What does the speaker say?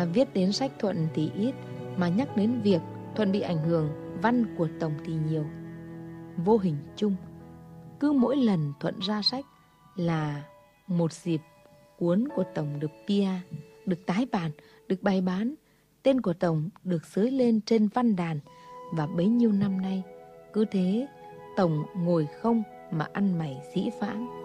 Viết đến sách Thuận thì ít, mà nhắc đến việc Thuận bị ảnh hưởng văn của Tổng thì nhiều. Vô hình chung, cứ mỗi lần Thuận ra sách là một dịp cuốn của Tổng được PR, được tái bản, được bày bán, tên của Tổng được xới lên trên văn đàn. Và bấy nhiêu năm nay, cứ thế Tổng ngồi không mà ăn mày dĩ vãng.